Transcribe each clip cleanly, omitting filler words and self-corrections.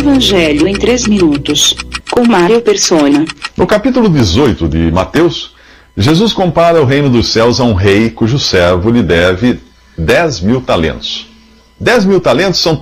Evangelho em 3 minutos, com Mário Persona. No capítulo 18 de Mateus, Jesus compara o reino dos céus a um rei cujo servo lhe deve 10.000 talentos. 10.000 talentos são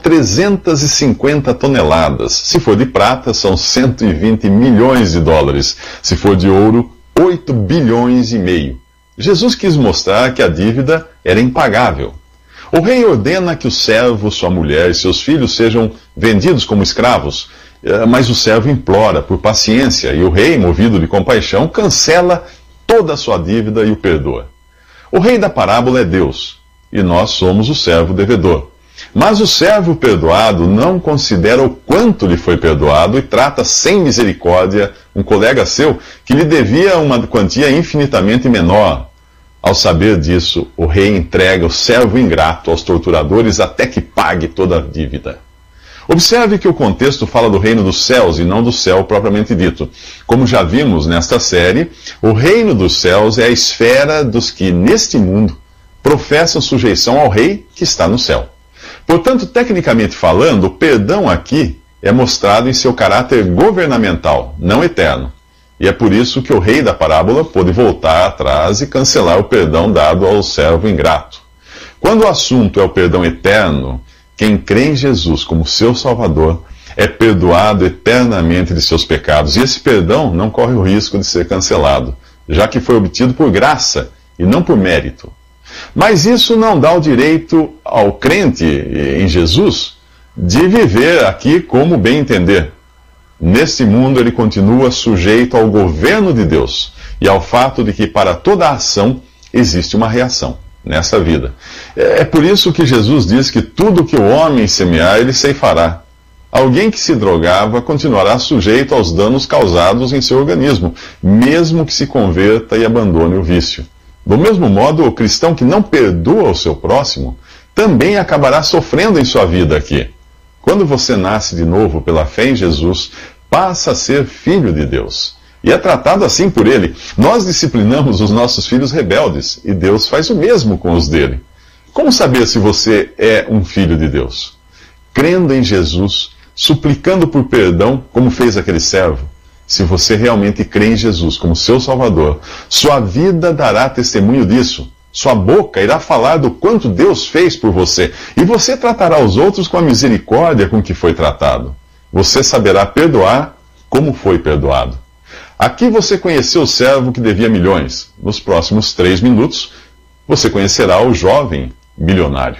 350 toneladas. Se for de prata, são 120 milhões de dólares. Se for de ouro, 8 bilhões e meio. Jesus quis mostrar que a dívida era impagável. O rei ordena que o servo, sua mulher e seus filhos sejam vendidos como escravos, mas o servo implora por paciência e o rei, movido de compaixão, cancela toda a sua dívida e o perdoa. O rei da parábola é Deus, e nós somos o servo devedor. Mas o servo perdoado não considera o quanto lhe foi perdoado e trata sem misericórdia um colega seu que lhe devia uma quantia infinitamente menor. Ao saber disso, o rei entrega o servo ingrato aos torturadores até que pague toda a dívida. Observe que o contexto fala do reino dos céus e não do céu propriamente dito. Como já vimos nesta série, o reino dos céus é a esfera dos que, neste mundo, professam sujeição ao rei que está no céu. Portanto, tecnicamente falando, o perdão aqui é mostrado em seu caráter governamental, não eterno. E é por isso que o rei da parábola pôde voltar atrás e cancelar o perdão dado ao servo ingrato. Quando o assunto é o perdão eterno, quem crê em Jesus como seu Salvador é perdoado eternamente de seus pecados. E esse perdão não corre o risco de ser cancelado, já que foi obtido por graça e não por mérito. Mas isso não dá o direito ao crente em Jesus de viver aqui como bem entender. Neste mundo ele continua sujeito ao governo de Deus e ao fato de que para toda ação existe uma reação nessa vida. É por isso que Jesus diz que tudo que o homem semear, ele ceifará. Alguém que se drogava continuará sujeito aos danos causados em seu organismo, mesmo que se converta e abandone o vício. Do mesmo modo, o cristão que não perdoa o seu próximo também acabará sofrendo em sua vida aqui. Quando você nasce de novo pela fé em Jesus, passa a ser filho de Deus. E é tratado assim por Ele. Nós disciplinamos os nossos filhos rebeldes, e Deus faz o mesmo com os dele. Como saber se você é um filho de Deus? Crendo em Jesus, suplicando por perdão, como fez aquele servo. Se você realmente crê em Jesus como seu Salvador, sua vida dará testemunho disso. Sua boca irá falar do quanto Deus fez por você, e você tratará os outros com a misericórdia com que foi tratado. Você saberá perdoar como foi perdoado. Aqui você conheceu o servo que devia milhões. Nos próximos 3 minutos, você conhecerá o jovem milionário.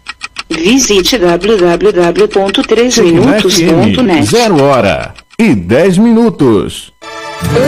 Visite www.3minutos.net. 0 hora e 10 minutos.